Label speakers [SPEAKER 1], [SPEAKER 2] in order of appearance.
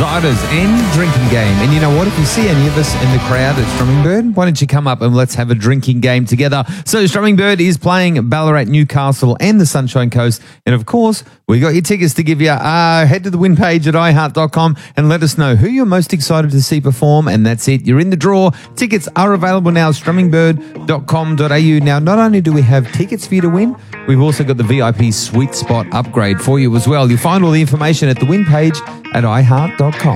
[SPEAKER 1] ciders and drinking game. And you know what? If you see any of us in the crowd at Strumming Bird, why don't you come up and let's have a drinking game together? So Strumming Bird is playing Ballarat, Newcastle and the Sunshine Coast. And of course, we got your tickets to give you. Head to the win page at iheart.com and let us know who you're most excited to see perform. And that's it. You're in the draw. Tickets are available now, strummingbird.com.au. Now, not only do we have tickets for you to win, we've also got the VIP Sweet Spot upgrade for you as well. You'll find all the information at the win page at iheart.com.